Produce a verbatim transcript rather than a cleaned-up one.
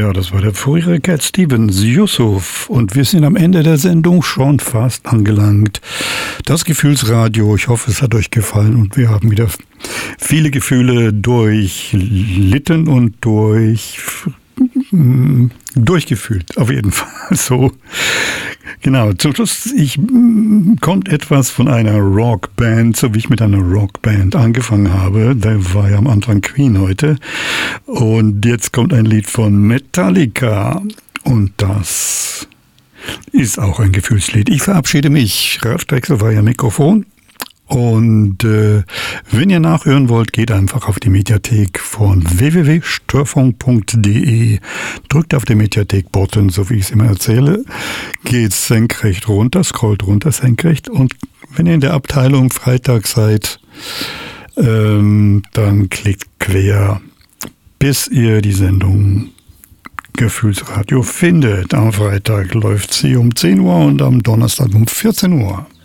Ja, das war der vorherige Cat Stevens, Yusuf. Und wir sind am Ende der Sendung schon fast angelangt. Das Gefühlsradio, ich hoffe, es hat euch gefallen und wir haben wieder viele Gefühle durchlitten und durch, durchgefühlt, auf jeden Fall. So, genau, zum Schluss ich, kommt etwas von einer Rockband, so wie ich mit einer Rockband angefangen habe. Da war ja am Anfang Queen heute. Und jetzt kommt ein Lied von Metallica. Und das ist auch ein Gefühlslied. Ich verabschiede mich. Ralf Drechsel war ja Mikrofon. Und äh, wenn ihr nachhören wollt, geht einfach auf die Mediathek von w w w punkt störfunk punkt d e. Drückt auf den Mediathek-Button, so wie ich es immer erzähle. Geht senkrecht runter, scrollt runter senkrecht. Und wenn ihr in der Abteilung Freitag seid, ähm, dann klickt quer, bis ihr die Sendung Gefühlsradio findet. Am Freitag läuft sie um zehn Uhr und am Donnerstag um vierzehn Uhr.